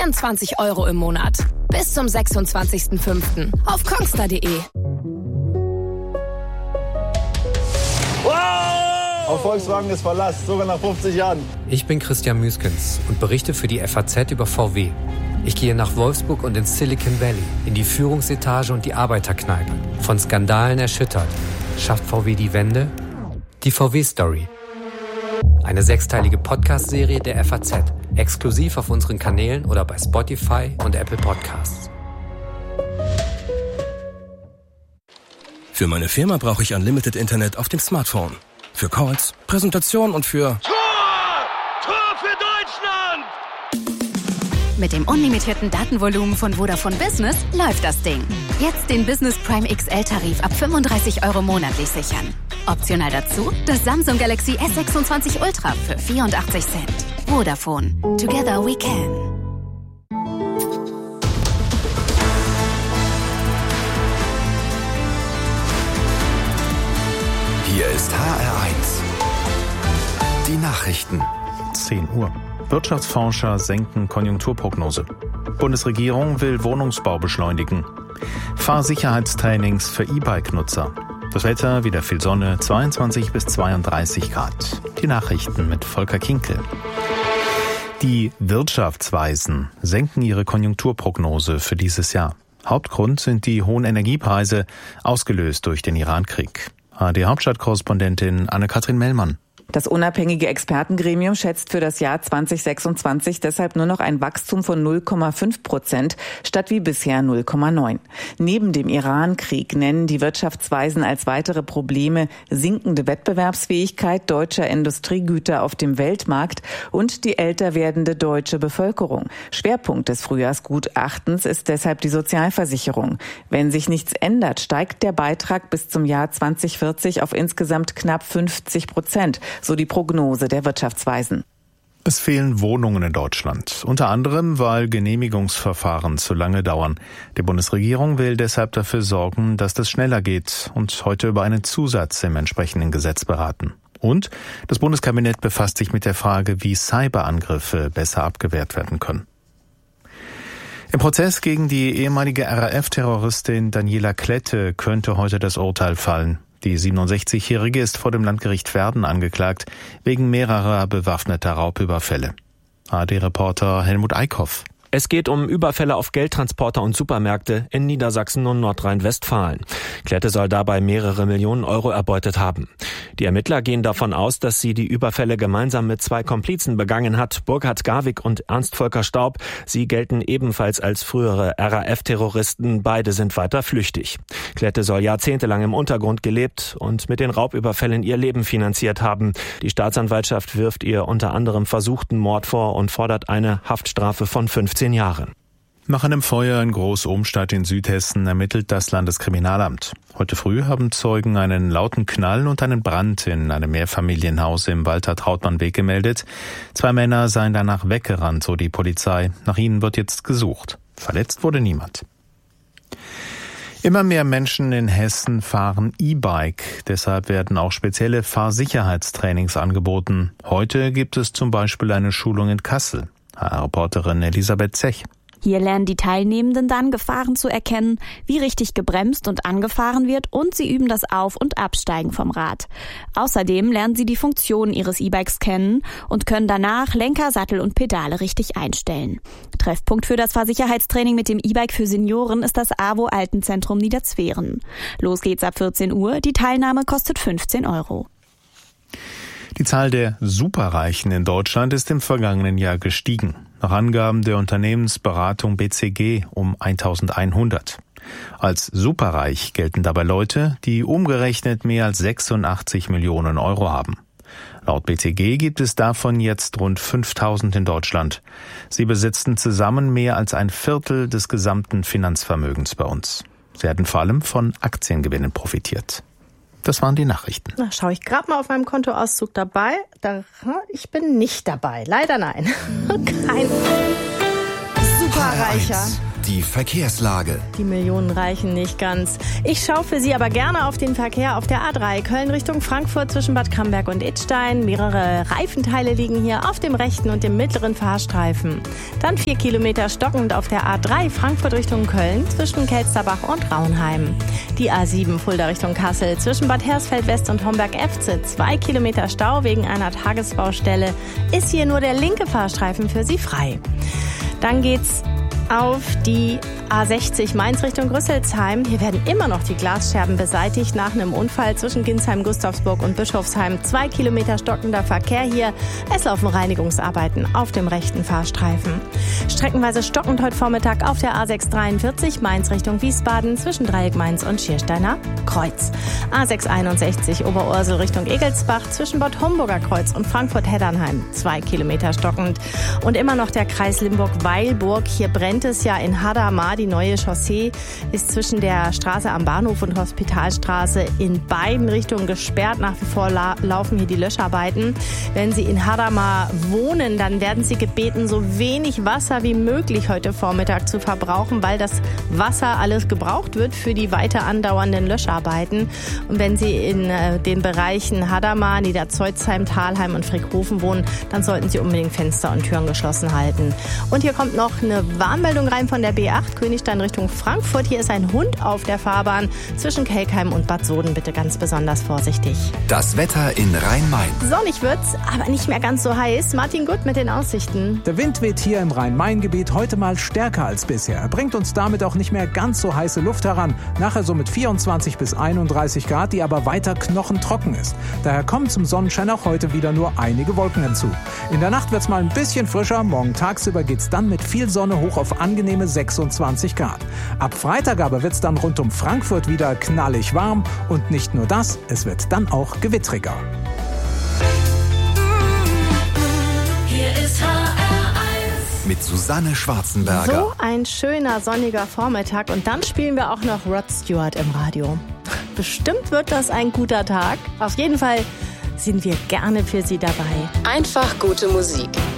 20 € im Monat. Bis zum 26.05. auf kongstar.de. Auf Volkswagen ist Verlass, sogar nach 50 Jahren. Ich bin Christian Müskens und berichte für die FAZ über VW. Ich gehe nach Wolfsburg und ins Silicon Valley, in die Führungsetage und die Arbeiterkneipe. Von Skandalen erschüttert. Schafft VW die Wende? Die VW-Story. Eine 6-teilige Podcast-Serie der FAZ. Exklusiv auf unseren Kanälen oder bei Spotify und Apple Podcasts. Für meine Firma brauche ich Unlimited Internet auf dem Smartphone. Für Calls, Präsentation und für... Tor für Deutschland! Mit dem unlimitierten Datenvolumen von Vodafone Business läuft das Ding. Jetzt den Business Prime XL-Tarif ab 35 € monatlich sichern. Optional dazu das Samsung Galaxy S26 Ultra für 84 Cent. Vodafone. Together we can. Hier ist HR1. Die Nachrichten. 10 Uhr. Wirtschaftsforscher senken Konjunkturprognose. Bundesregierung will Wohnungsbau beschleunigen. Fahrsicherheitstrainings für E-Bike-Nutzer. Das Wetter, wieder viel Sonne, 22 bis 32 Grad. Die Nachrichten mit Volker Kinkel. Die Wirtschaftsweisen senken ihre Konjunkturprognose für dieses Jahr. Hauptgrund sind die hohen Energiepreise, ausgelöst durch den Iran-Krieg. ARD-Hauptstadtkorrespondentin Anne-Kathrin Mellmann. Das unabhängige Expertengremium schätzt für das Jahr 2026 deshalb nur noch ein Wachstum von 0,5% statt wie bisher 0,9. Neben dem Iran-Krieg nennen die Wirtschaftsweisen als weitere Probleme sinkende Wettbewerbsfähigkeit deutscher Industriegüter auf dem Weltmarkt und die älter werdende deutsche Bevölkerung. Schwerpunkt des Frühjahrsgutachtens ist deshalb die Sozialversicherung. Wenn sich nichts ändert, steigt der Beitrag bis zum Jahr 2040 auf insgesamt knapp 50%. So die Prognose der Wirtschaftsweisen. Es fehlen Wohnungen in Deutschland, unter anderem, weil Genehmigungsverfahren zu lange dauern. Die Bundesregierung will deshalb dafür sorgen, dass das schneller geht und heute über einen Zusatz im entsprechenden Gesetz beraten. Und das Bundeskabinett befasst sich mit der Frage, wie Cyberangriffe besser abgewehrt werden können. Im Prozess gegen die ehemalige RAF-Terroristin Daniela Klette könnte heute das Urteil fallen. Die 67-Jährige ist vor dem Landgericht Verden angeklagt, wegen mehrerer bewaffneter Raubüberfälle. ARD-Reporter Helmut Eickhoff. Es geht um Überfälle auf Geldtransporter und Supermärkte in Niedersachsen und Nordrhein-Westfalen. Klette soll dabei mehrere Millionen Euro erbeutet haben. Die Ermittler gehen davon aus, dass sie die Überfälle gemeinsam mit 2 Komplizen begangen hat, Burkhard Garwig und Ernst-Volker Staub. Sie gelten ebenfalls als frühere RAF-Terroristen. Beide sind weiter flüchtig. Klette soll jahrzehntelang im Untergrund gelebt und mit den Raubüberfällen ihr Leben finanziert haben. Die Staatsanwaltschaft wirft ihr unter anderem versuchten Mord vor und fordert eine Haftstrafe von 15 Jahren. Nach einem Feuer in Groß-Ohnstadt in Südhessen ermittelt das Landeskriminalamt. Heute früh haben Zeugen einen lauten Knall und einen Brand in einem Mehrfamilienhaus im Walter-Trautmann-Weg gemeldet. 2 Männer seien danach weggerannt, so die Polizei. Nach ihnen wird jetzt gesucht. Verletzt wurde niemand. Immer mehr Menschen in Hessen fahren E-Bike. Deshalb werden auch spezielle Fahrsicherheitstrainings angeboten. Heute gibt es zum Beispiel eine Schulung in Kassel. HR-Reporterin Elisabeth Zech. Hier lernen die Teilnehmenden dann, Gefahren zu erkennen, wie richtig gebremst und angefahren wird, und sie üben das Auf- und Absteigen vom Rad. Außerdem lernen sie die Funktionen ihres E-Bikes kennen und können danach Lenker, Sattel und Pedale richtig einstellen. Treffpunkt für das Fahrsicherheitstraining mit dem E-Bike für Senioren ist das AWO Altenzentrum Niederzweren. Los geht's ab 14 Uhr, die Teilnahme kostet 15 €. Die Zahl der Superreichen in Deutschland ist im vergangenen Jahr gestiegen. Nach Angaben der Unternehmensberatung BCG um 1100. Als superreich gelten dabei Leute, die umgerechnet mehr als 86 Millionen Euro haben. Laut BCG gibt es davon jetzt rund 5000 in Deutschland. Sie besitzen zusammen mehr als ein Viertel des gesamten Finanzvermögens bei uns. Sie hatten vor allem von Aktiengewinnen profitiert. Das waren die Nachrichten. Na, schaue ich gerade mal auf meinem Kontoauszug dabei. Ich bin nicht dabei. Leider nein. Kein Superreicher. Die Verkehrslage. Die Millionen reichen nicht ganz. Ich schaue für Sie aber gerne auf den Verkehr auf der A3. Köln Richtung Frankfurt zwischen Bad Camberg und Idstein. Mehrere Reifenteile liegen hier auf dem rechten und dem mittleren Fahrstreifen. Dann 4 Kilometer stockend auf der A3 Frankfurt Richtung Köln zwischen Kelsterbach und Raunheim. Die A7 Fulda Richtung Kassel zwischen Bad Hersfeld West und Homberg-Efze. 2 Kilometer Stau wegen einer Tagesbaustelle. Ist hier nur der linke Fahrstreifen für Sie frei. Dann geht's auf die A60 Mainz Richtung Rüsselsheim. Hier werden immer noch die Glasscherben beseitigt nach einem Unfall zwischen Ginsheim, Gustavsburg und Bischofsheim. 2 Kilometer stockender Verkehr hier. Es laufen Reinigungsarbeiten auf dem rechten Fahrstreifen. Streckenweise stockend heute Vormittag auf der A643 Mainz Richtung Wiesbaden zwischen Dreieck Mainz und Schiersteiner Kreuz. A661 Oberursel Richtung Egelsbach zwischen Bad Homburger Kreuz und Frankfurt-Heddernheim. 2 Kilometer stockend. Und immer noch der Kreis Limburg-Weilburg. Hier brennt es ja in Hadamar. Die neue Chaussee ist zwischen der Straße am Bahnhof und Hospitalstraße in beiden Richtungen gesperrt. Nach wie vor laufen hier die Löscharbeiten. Wenn Sie in Hadamar wohnen, dann werden Sie gebeten, so wenig Wasser wie möglich heute Vormittag zu verbrauchen, weil das Wasser alles gebraucht wird für die weiter andauernden Löscharbeiten. Und wenn Sie in den Bereichen Hadamar, Niederzeuzheim, Thalheim und Frickhofen wohnen, dann sollten Sie unbedingt Fenster und Türen geschlossen halten. Und hier kommt noch eine Warnmeldung rein von der B8 Königstein Richtung Frankfurt. Hier ist ein Hund auf der Fahrbahn zwischen Kelkheim und Bad Soden. Bitte ganz besonders vorsichtig. Das Wetter in Rhein-Main. Sonnig wird's, aber nicht mehr ganz so heiß. Martin Gutt mit den Aussichten. Der Wind weht hier im Rhein-Main-Gebiet heute mal stärker als bisher. Er bringt uns damit auch nicht mehr ganz so heiße Luft heran. Nachher so mit 24 bis 31 Grad, die aber weiter knochentrocken ist. Daher kommen zum Sonnenschein auch heute wieder nur einige Wolken hinzu. In der Nacht wird's mal ein bisschen frischer. Morgen tagsüber geht's dann mit viel Sonne hoch auf angenehme 26 Grad. Ab Freitag aber wird's dann rund um Frankfurt wieder knallig warm. Und nicht nur das, es wird dann auch gewittriger. Hier ist HR1 mit Susanne Schwarzenberger. So ein schöner sonniger Vormittag und dann spielen wir auch noch Rod Stewart im Radio. Bestimmt wird das ein guter Tag. Auf jeden Fall sind wir gerne für Sie dabei. Einfach gute Musik.